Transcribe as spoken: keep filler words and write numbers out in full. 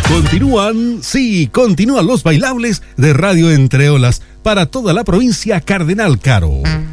Continúan, sí, continúan los bailables de Radio Entre Olas para toda la provincia Cardenal Caro.